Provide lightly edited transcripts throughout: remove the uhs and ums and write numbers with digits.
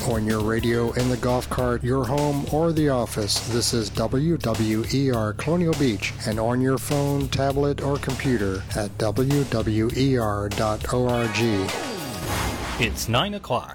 On your radio, in the golf cart, your home, or the office, this is WWER Colonial Beach, and on your phone, tablet, or computer at WWER.org. It's 9 o'clock.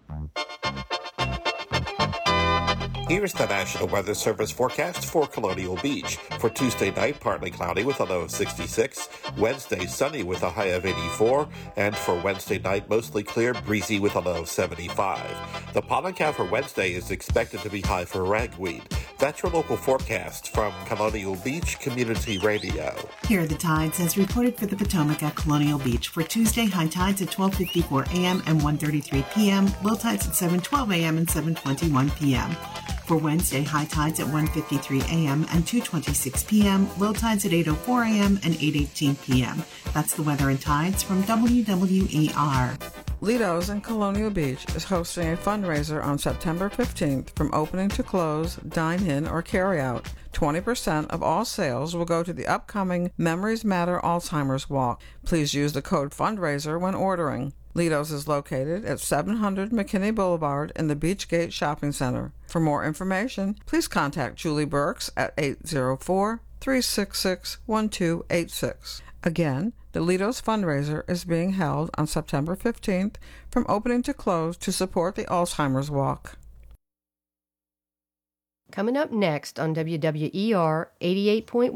Here's the National Weather Service forecast for Colonial Beach. For Tuesday night, partly cloudy with a low of 66. Wednesday, sunny with a high of 84. And for Wednesday night, mostly clear, breezy with a low of 75. The pollen count for Wednesday is expected to be high for ragweed. That's your local forecast from Colonial Beach Community Radio. Here are the tides as reported for the Potomac at Colonial Beach. For Tuesday, high tides at 12:54 a.m. and 1:33 p.m., low tides at 7:12 a.m. and 7:21 p.m. For Wednesday, high tides at 1:53 a.m. and 2:26 p.m., low tides at 8:04 a.m. and 8:18 p.m. That's the weather and tides from WWER. Lido's in Colonial Beach is hosting a fundraiser on September 15th from opening to close, dine-in, or carry-out. 20% of all sales will go to the upcoming Memories Matter Alzheimer's Walk. Please use the code fundraiser when ordering. Lido's is located at 700 McKinney Boulevard in the Beachgate Shopping Center. For more information, please contact Julie Burks at 804-366-1286. Again, the Lido's fundraiser is being held on September 15th from opening to close to support the Alzheimer's Walk. Coming up next on WWER 88.1